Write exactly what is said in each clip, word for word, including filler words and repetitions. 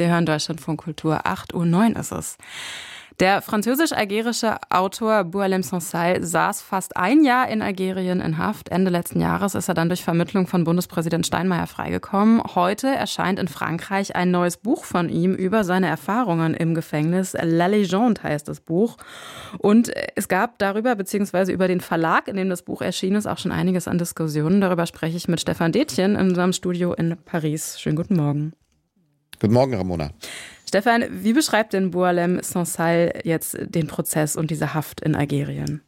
Sie hören Deutschlandfunk Kultur, acht Uhr neun ist es. Der französisch-algerische Autor Boualem Sansal saß fast ein Jahr in Algerien in Haft. Ende letzten Jahres ist er dann durch Vermittlung von Bundespräsident Steinmeier freigekommen. Heute erscheint in Frankreich ein neues Buch von ihm über seine Erfahrungen im Gefängnis. La Légende heißt das Buch. Und es gab darüber, beziehungsweise über den Verlag, in dem das Buch erschienen ist, auch schon einiges an Diskussionen. Darüber spreche ich mit Stefan Detjen in unserem Studio in Paris. Schönen guten Morgen. Guten Morgen, Ramona. Stefan, wie beschreibt denn Boualem Sansal jetzt den Prozess und diese Haft in Algerien?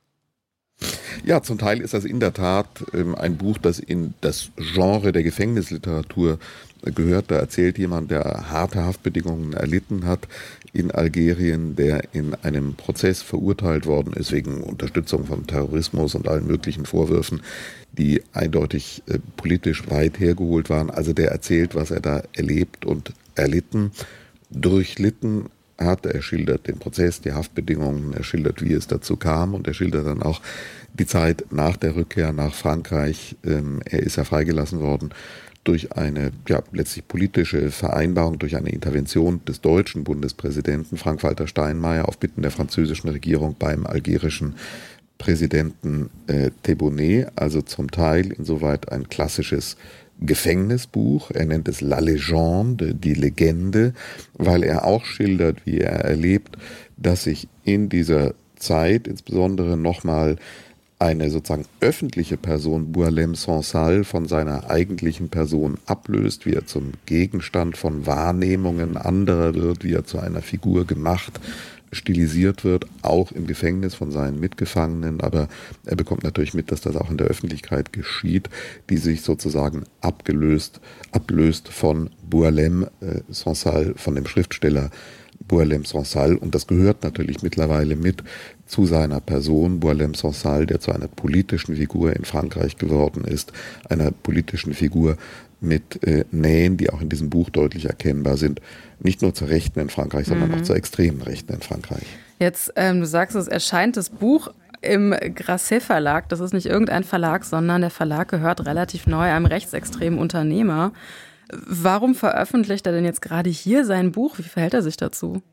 Ja, zum Teil ist das in der Tat ähm, ein Buch, das in das Genre der Gefängnisliteratur äh, gehört. Da erzählt jemand, der harte Haftbedingungen erlitten hat in Algerien, der in einem Prozess verurteilt worden ist wegen Unterstützung von Terrorismus und allen möglichen Vorwürfen, die eindeutig äh, politisch weit hergeholt waren. Also der erzählt, was er da erlebt und erlitten, durchlitten hat. Er schildert den Prozess, die Haftbedingungen, er schildert, wie es dazu kam und er schildert dann auch die Zeit nach der Rückkehr nach Frankreich. Ähm, er ist ja freigelassen worden durch eine ja, letztlich politische Vereinbarung, durch eine Intervention des deutschen Bundespräsidenten Frank-Walter Steinmeier auf Bitten der französischen Regierung beim algerischen Präsidenten äh, Tebboune, also zum Teil insoweit ein klassisches Gefängnisbuch. Er nennt es La Légende, die Legende, weil er auch schildert, wie er erlebt, dass sich in dieser Zeit insbesondere nochmal eine sozusagen öffentliche Person, Boualem Sansal, von seiner eigentlichen Person ablöst, wie er zum Gegenstand von Wahrnehmungen anderer wird, wie er zu einer Figur gemacht, stilisiert wird, auch im Gefängnis von seinen Mitgefangenen, aber er bekommt natürlich mit, dass das auch in der Öffentlichkeit geschieht, die sich sozusagen abgelöst, ablöst von Boualem äh, Sansal, von dem Schriftsteller Boualem Sansal, und das gehört natürlich mittlerweile mit zu seiner Person, Boualem Sansal, der zu einer politischen Figur in Frankreich geworden ist, einer politischen Figur mit äh, Nähen, die auch in diesem Buch deutlich erkennbar sind, nicht nur zur Rechten in Frankreich, sondern mhm. auch zur extremen Rechten in Frankreich. Jetzt, ähm, du sagst, es erscheint das Buch im Grasset Verlag. Das ist nicht irgendein Verlag, sondern der Verlag gehört relativ neu einem rechtsextremen Unternehmer. Warum veröffentlicht er denn jetzt gerade hier sein Buch? Wie verhält er sich dazu?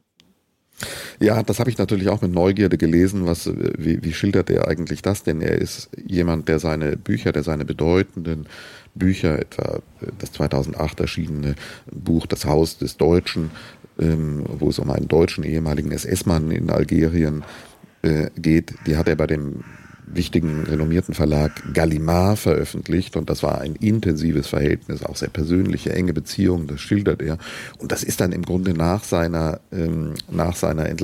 Ja, das habe ich natürlich auch mit Neugierde gelesen. Was, wie, wie schildert er eigentlich das? Denn er ist jemand, der seine Bücher, der seine bedeutenden Bücher, etwa das zweitausendacht erschienene Buch Das Haus des Deutschen, ähm, wo es um einen deutschen ehemaligen S S-Mann in Algerien äh, geht, die hat er bei dem wichtigen, renommierten Verlag Gallimard veröffentlicht, und das war ein intensives Verhältnis, auch sehr persönliche, enge Beziehungen, das schildert er. Und das ist dann im Grunde nach seiner, ähm, nach seiner Entlassung